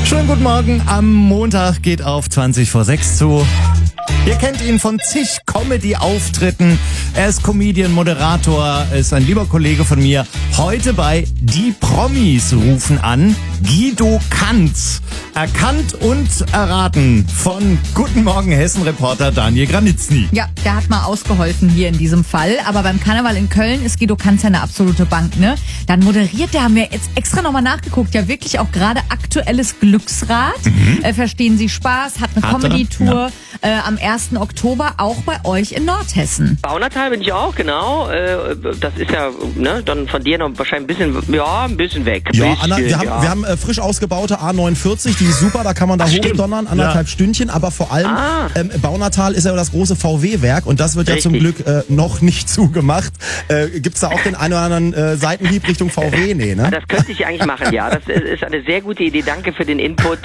Schönen guten Morgen. Am Montag geht auf 20 vor 6 zu. Ihr kennt ihn von zig Comedy-Auftritten. Er ist Comedian, Moderator, ist ein lieber Kollege von mir. Heute bei Die Promis rufen an. Guido Kanz. Erkannt und erraten von Guten Morgen Hessen-Reporter Daniel Granitzny. Ja, der hat mal ausgeholfen hier in diesem Fall. Aber beim Karneval in Köln ist Guido Kanz ja eine absolute Bank, ne? Dann moderiert der, haben wir jetzt extra nochmal nachgeguckt, ja wirklich auch gerade aktuelles Glücksrad. Verstehen Sie Spaß, hat eine Comedy-Tour am 1. Oktober auch bei euch in Nordhessen. Baunatal bin ich auch, genau. Das ist ja dann von dir noch wahrscheinlich ein bisschen weg. Ja, Anna, wir haben frisch ausgebaute A49, die ist super, da kann man da hochdonnern, 1,5 Stündchen, aber vor allem Baunatal ist ja das große VW-Werk und das wird ja zum Glück noch nicht zugemacht. Gibt's da auch den einen oder anderen Seitenhieb Richtung VW? Nee, ne? Das könnte ich eigentlich machen, ja. Das ist eine sehr gute Idee. Danke für den Input.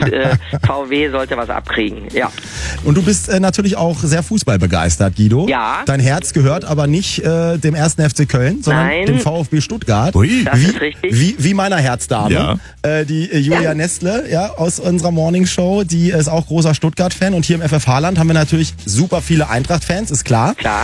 VW sollte was abkriegen, ja. Und du bist natürlich auch sehr fußballbegeistert, Guido. Ja. Dein Herz gehört aber nicht dem 1. FC Köln, sondern dem VfB Stuttgart. Ui. Das ist richtig. Wie meiner Herzdame. Ja. Die Julia Nestle, aus unserer Morningshow, die ist auch großer Stuttgart-Fan. Und hier im FFH-Land haben wir natürlich super viele Eintracht-Fans, ist klar. Klar.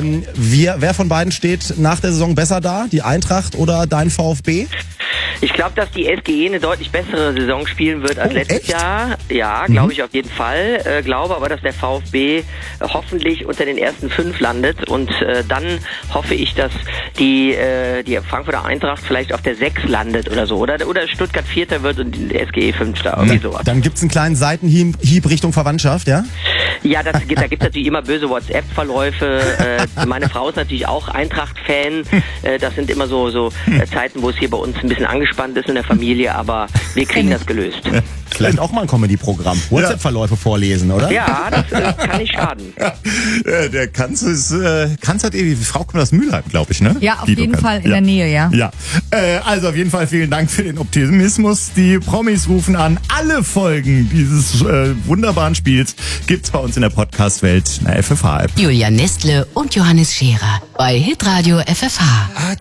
Wer von beiden steht nach der Saison besser da? Die Eintracht oder dein VfB? Ich glaube, dass die SGE eine deutlich bessere Saison spielen wird als letztes echt? Jahr. Ja, glaube ich auf jeden Fall. Glaube aber, dass der VfB hoffentlich unter den ersten 5 landet. Und dann hoffe ich, dass die Frankfurter Eintracht vielleicht auf der 6 landet oder so. Oder Stuttgart 4. wird und die SGE 5. Irgendwie sowas. Dann gibt's einen kleinen Seitenhieb Richtung Verwandtschaft, ja? Ja, da gibt's natürlich immer böse WhatsApp-Verläufe. Meine Frau ist natürlich auch Eintracht-Fan. Das sind immer so Zeiten, wo es hier bei uns ein bisschen angespannt ist in der Familie, aber wir kriegen das gelöst. Vielleicht auch mal ein Comedy-Programm. WhatsApp-Verläufe vorlesen, oder? Ja, das kann nicht schaden. Der Kanz hat die Frau kommt aus Mülheim, glaube ich, ne? Ja, auf Guido jeden Kanz. Fall in der Nähe, ja. Ja, also auf jeden Fall vielen Dank für den Optimismus. Die Promis rufen an. Alle Folgen dieses wunderbaren Spiels gibt's bei uns in der Podcast-Welt, in der FFH-App. Julia Nestle und Johannes Scherer bei Hitradio FFH.